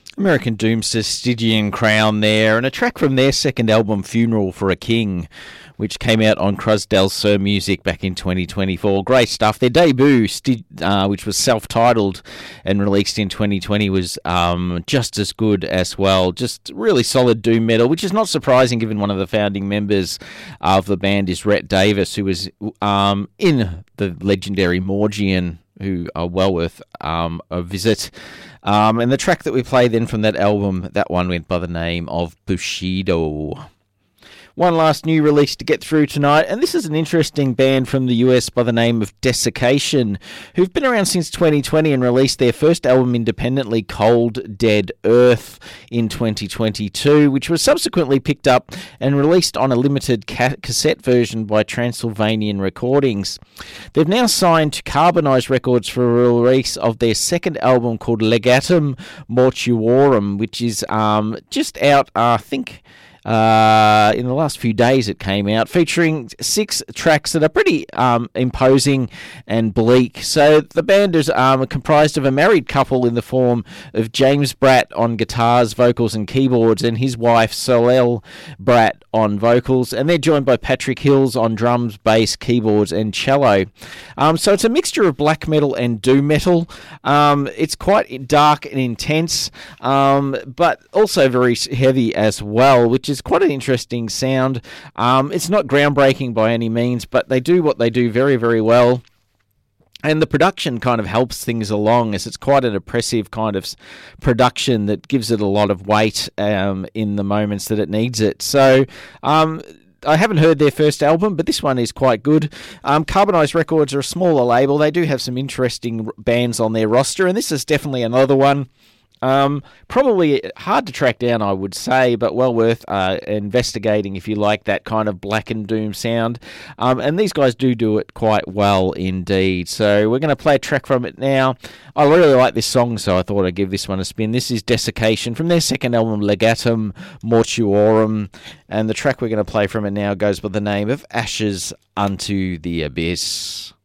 American Doom's Stygian Crown there, and a track from their second album, Funeral for a King, which came out on Cruz del Sur Music back in 2024. Great stuff. Their debut, which was self-titled and released in 2020, was just as good as well. Just really solid doom metal, which is not surprising given one of the founding members of the band is Rhett Davis, who was in the legendary Morgian, who are well worth a visit. And the track that we play then from that album, that one went by the name of Bushido. One last new release to get through tonight, and this is an interesting band from the US by the name of Desiccation, who've been around since 2020 and released their first album independently, Cold Dead Earth, in 2022, which was subsequently picked up and released on a limited cassette version by Transylvanian Recordings. They've now signed to Carbonized Records for a release of their second album called Legatum Mortuorum, which is just out, I think, in the last few days it came out, featuring 6 tracks that are pretty imposing and bleak. So the band is comprised of a married couple in the form of James Bratt on guitars, vocals and keyboards, and his wife Solel Bratt on vocals, and they're joined by Patrick Hills on drums, bass, keyboards and cello. So it's a mixture of black metal and doom metal. It's quite dark and intense, but also very heavy as well, which is quite an interesting sound. It's not groundbreaking by any means, but they do what they do very, very well. And the production kind of helps things along, as it's quite an oppressive kind of production that gives it a lot of weight in the moments that it needs it. So I haven't heard their first album, but this one is quite good. Carbonized Records are a smaller label. They do have some interesting bands on their roster, and this is definitely another one. Probably hard to track down, I would say, but well worth investigating if you like that kind of black and doom sound. And these guys do it quite well indeed. So we're going to play a track from it now. I really like this song, so I thought I'd give this one a spin. This is Desiccation from their second album, Legatum Mortuorum, and the track we're going to play from it now goes by the name of Ashes Unto the Abyss.